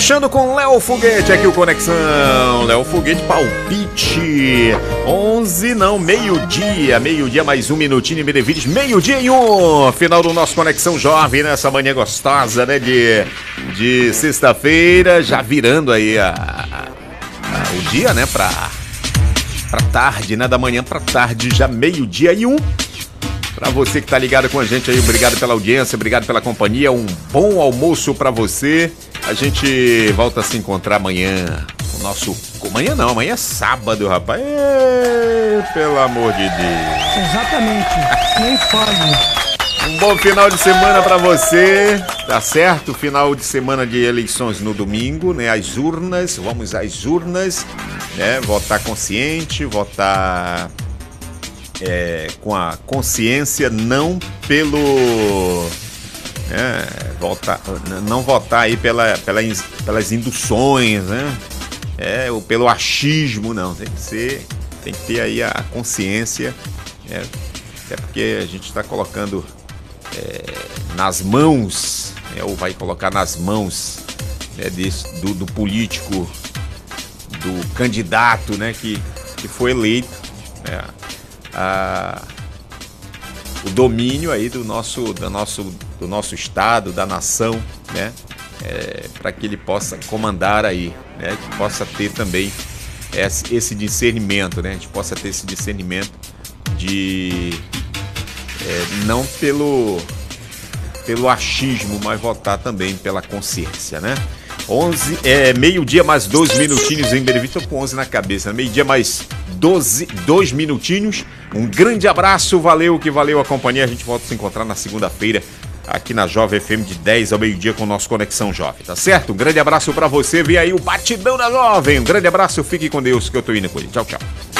Fechando com Léo Foguete, aqui o Conexão. Léo Foguete, palpite. 11, não, meio-dia. Meio-dia, mais um minutinho em Benevides. Meio-dia e um. Final do nosso Conexão Jovem, nessa manhã gostosa, né? De sexta-feira. Já virando aí o dia, né? Pra tarde, né? Da manhã pra tarde, já meio-dia e um. Pra você que tá ligado com a gente aí, obrigado pela audiência, obrigado pela companhia. Um bom almoço pra você. A gente volta a se encontrar amanhã. Amanhã é sábado, rapaz. Pelo amor de Deus. Exatamente. Nem pode. Um bom final de semana pra você, tá certo? Final de semana de eleições no domingo, né? As urnas, vamos às urnas, né? Votar consciente, votar com a consciência, não pelo... não votar aí pelas induções, né? Ou pelo achismo, não. Tem que ter aí a consciência, né? Até porque a gente está colocando nas mãos, ou vai colocar nas mãos, né, do político, do candidato, né, que foi eleito, né, o domínio aí do nosso estado, da nação, né? Para que ele possa comandar aí, né? Que possa ter também esse discernimento, né? A gente possa ter esse discernimento de não pelo achismo, mas votar também pela consciência, né? 11, meio-dia mais 2 minutinhos em Benevides. Tô com 11 na cabeça, né? Meio-dia mais 2 minutinhos. Um grande abraço, valeu a companhia. A gente volta a se encontrar na segunda-feira aqui na Jovem FM de 10 ao meio-dia com o nosso Conexão Jovem, tá certo? Um grande abraço pra você, vem aí o Batidão da Jovem. Um grande abraço, fique com Deus que eu tô indo com ele. Tchau, tchau.